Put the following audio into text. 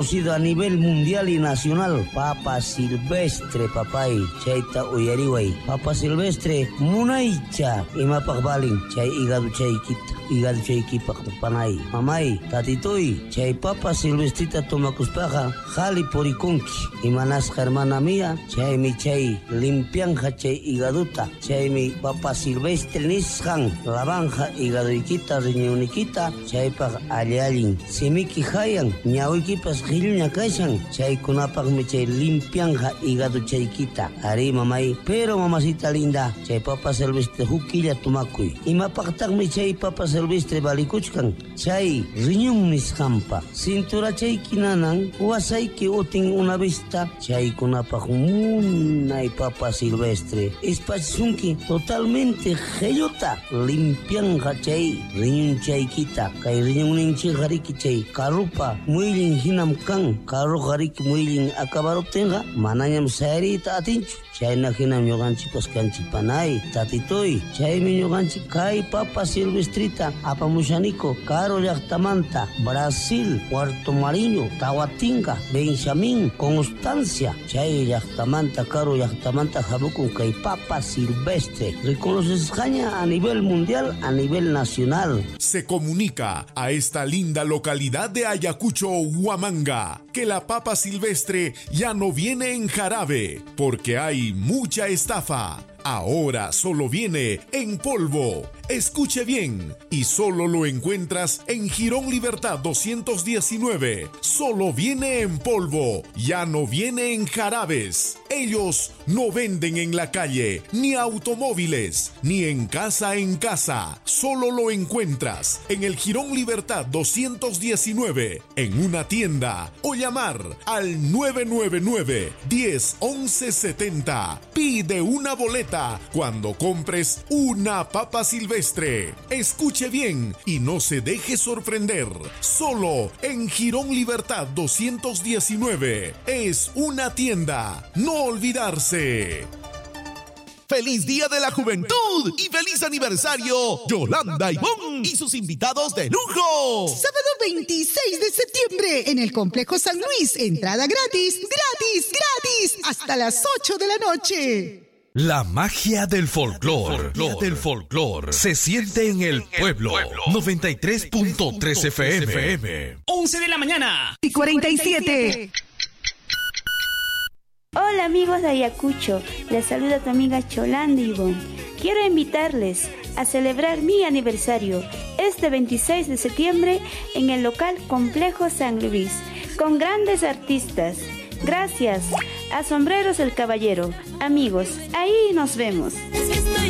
Sido a nivel mundial y nacional, papa silvestre, papay, chaita uyariway. Papa silvestre, munaycha, imapak baling, chay igado chay kipak panay. Mamay, tatitoy, chay papa silvestrita tomakuspaja, jali porikunki. Imanas hermana mía, chay mi chay limpianja chay igaduta, chay mi papa silvestre nisjan, lavanja igadoikita, riñoniquita, chay pak alialin. Simiki hayan, ñawikipas Gilña Kaishan, chay kunapak me chay limpianja hígado chaykita. Ari mamay, pero mamacita linda, chay papa silvestre juquilla tumakuy. Y mapaktak me chay papa silvestre balikuchkan, chay riñón nishampa. Cintura chay kinanan, wasay ki uting una vista, chay kunapak munay papa silvestre. Espachunki totalmente geyota, limpianja chay riñón chaykita. Kay riñón ninchi hariki chay karupa, muilin hinam kan karo harik muilin akabarop tenga mananyam sairita atinchu chayna hinam ñuqanchik paskanchik panay tatitoy chaymi ñuqanchik kay papa silvestrita apamushaniko karo llaqtamanta Brasil, Puerto Mariño, Tahuatinga, Benjamín, Constancia chay llaqtamanta karo llaqtamanta habukun kay papa silvestre reconoces España a nivel mundial, a nivel nacional. Se comunica a esta linda localidad de Ayacucho, Huamanga, que la papa silvestre ya no viene en jarabe, porque hay mucha estafa. Ahora solo viene en polvo. Escuche bien, y solo lo encuentras en Jirón Libertad 219. Solo viene en polvo, ya no viene en jarabes. Ellos no venden en la calle, ni automóviles, ni en casa. Solo lo encuentras en el Jirón Libertad 219, en una tienda, o llamar al 999 10 11 70. Pide una boleta cuando compres una papa silvestre. Escuche bien y no se deje sorprender. Solo en Jirón Libertad 219. Es una tienda. No olvidarse. ¡Feliz Día de la Juventud! ¡Y feliz aniversario! Yolanda Ibón y sus invitados de lujo. Sábado 26 de septiembre en el Complejo San Luis. Entrada gratis, gratis, gratis. Hasta las 8 de la noche. La magia del folclor se siente en el pueblo. 93.3 FM. 11 de la mañana y 47. Hola amigos de Ayacucho, les saluda tu amiga Yolanda Ibón. Quiero invitarles a celebrar mi aniversario este 26 de septiembre en el local Complejo San Luis, con grandes artistas. Gracias a Sombreros el Caballero. Amigos, ahí nos vemos.